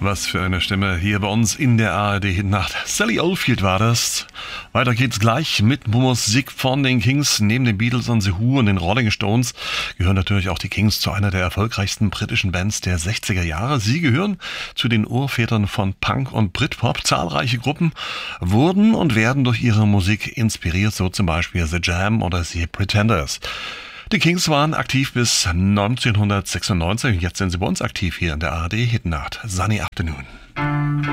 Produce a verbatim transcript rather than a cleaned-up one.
Was für eine Stimme hier bei uns in der A R D-Hitnacht. Sally Oldfield war das. Weiter geht's gleich mit Musik von den Kings. Neben den Beatles und The Who und den Rolling Stones gehören natürlich auch die Kings zu einer der erfolgreichsten britischen Bands der sechziger Jahre. Sie gehören zu den Urvätern von Punk und Britpop. Zahlreiche Gruppen wurden und werden durch ihre Musik inspiriert, so zum Beispiel The Jam oder The Pretenders. Die Kings waren aktiv bis neunzehnhundertsechsundneunzig. Jetzt sind sie bei uns aktiv hier in der A R D Hitnacht. Sunny Afternoon.